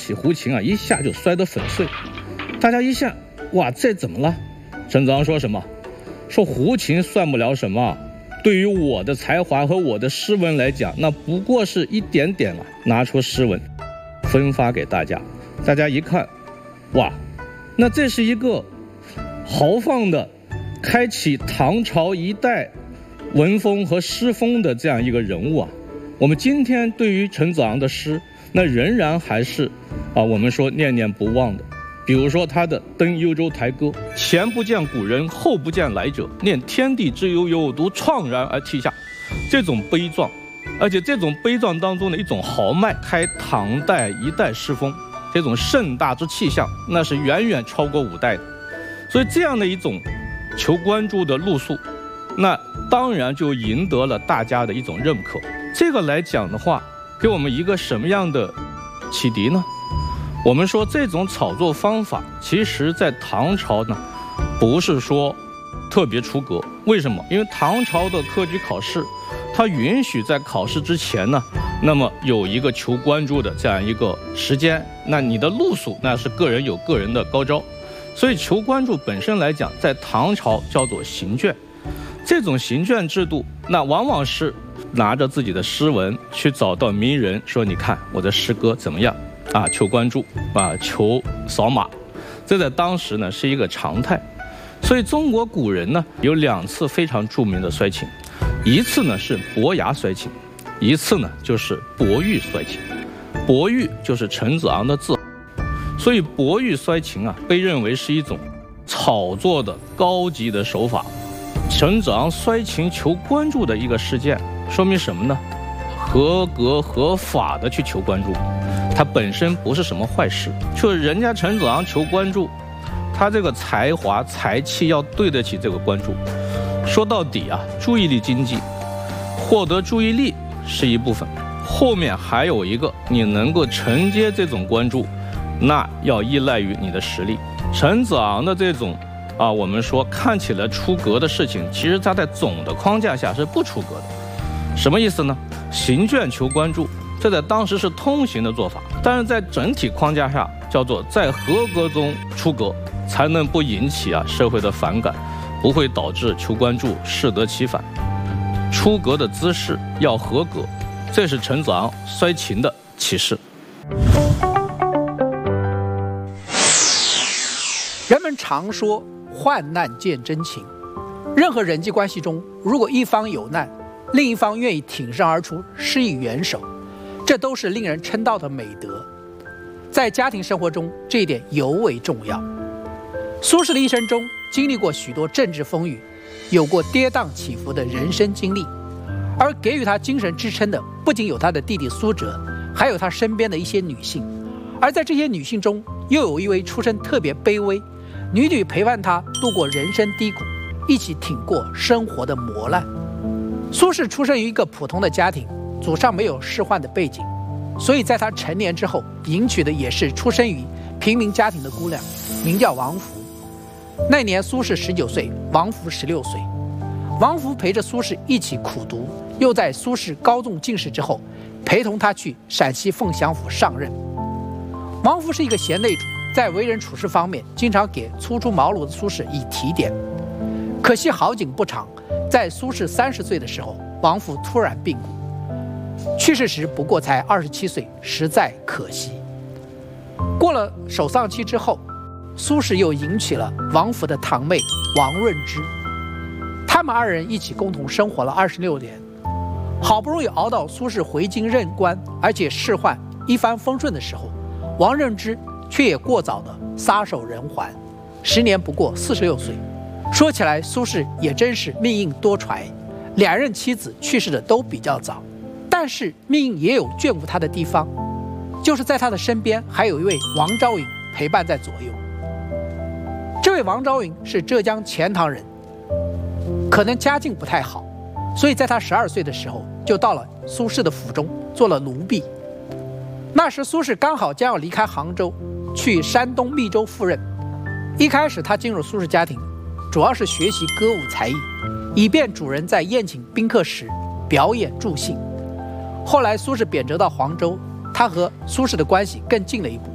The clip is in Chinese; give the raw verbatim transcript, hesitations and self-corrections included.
起胡琴啊，一下就摔得粉碎。大家一下，哇，这怎么了？陈子昂说什么？说胡琴算不了什么，对于我的才华和我的诗文来讲，那不过是一点点了。拿出诗文分发给大家，大家一看，哇，那这是一个豪放的开启唐朝一代文风和诗风的这样一个人物啊。我们今天对于陈子昂的诗，那仍然还是啊，我们说念念不忘的。比如说他的《登幽州台歌》，前不见古人，后不见来者，念天地之悠悠，独怆然而涕下。这种悲壮，而且这种悲壮当中的一种豪迈，开唐代一代诗风，这种盛大之气象，那是远远超过五代的。所以这样的一种求关注的路数，那当然就赢得了大家的一种认可。这个来讲的话，给我们一个什么样的启迪呢？我们说这种炒作方法，其实在唐朝呢，不是说特别出格。为什么？因为唐朝的科举考试，它允许在考试之前呢，那么有一个求关注的这样一个时间。那你的路数，那是个人有个人的高招。所以求关注本身来讲，在唐朝叫做行卷。这种行卷制度，那往往是拿着自己的诗文去找到名人，说你看我的诗歌怎么样啊？求关注啊，求扫码，这在当时呢是一个常态。所以中国古人呢有两次非常著名的衰秦，一次呢是伯牙衰秦，一次呢就是伯玉衰秦。伯玉就是陈子昂的字，所以伯玉衰秦啊，被认为是一种炒作的高级的手法。陈子昂衰秦求关注的一个事件，说明什么呢？合格合法的去求关注，它本身不是什么坏事。就是人家陈子昂求关注，他这个才华才气要对得起这个关注。说到底啊，注意力经济，获得注意力是一部分，后面还有一个，你能够承接这种关注，那要依赖于你的实力。陈子昂的这种啊，我们说看起来出格的事情，其实它在总的框架下是不出格的。什么意思呢？行卷求关注，这在当时是通行的做法，但是在整体框架下叫做在合格中出格，才能不引起啊社会的反感，不会导致求关注适得其反。出格的姿势要合格，这是陈子昂衰秦的启示。 人们常说患难见真情，任何人际关系中，如果一方有难，另一方愿意挺身而出，施以援手，这都是令人称道的美德。在家庭生活中，这一点尤为重要。苏轼的一生中经历过许多政治风雨，有过跌宕起伏的人生经历，而给予他精神支撑的不仅有他的弟弟苏辙，还有他身边的一些女性。而在这些女性中，又有一位出身特别卑微，女女陪伴他度过人生低谷，一起挺过生活的磨难。苏轼出生于一个普通的家庭，祖上没有仕宦的背景，所以在他成年之后，迎娶的也是出身于平民家庭的姑娘，名叫王弗。那年苏轼十九岁，王弗十六岁。王弗陪着苏轼一起苦读，又在苏轼高中进士之后，陪同他去陕西凤翔府上任。王弗是一个贤内助，在为人处事方面，经常给初出茅庐的苏轼以提点。可惜好景不长，在苏轼三十岁的时候，王弗突然病故，去世时不过才二十七岁，实在可惜。过了守丧期之后，苏轼又迎娶了王弗的堂妹王润之，他们二人一起共同生活了二十六年。好不容易熬到苏轼回京任官，而且仕宦一帆风顺的时候，王润之却也过早的撒手人寰，时年不过四十六岁。说起来，苏轼也真是命运多舛，两任妻子去世的都比较早，但是命运也有眷顾他的地方，就是在他的身边还有一位王昭允陪伴在左右。这位王昭允是浙江钱塘人，可能家境不太好，所以在他十二岁的时候就到了苏轼的府中做了奴婢。那时苏轼刚好将要离开杭州，去山东密州赴任。一开始他进入苏轼家庭，主要是学习歌舞才艺，以便主人在宴请宾客时表演助兴。后来苏轼贬谪到黄州，他和苏轼的关系更近了一步。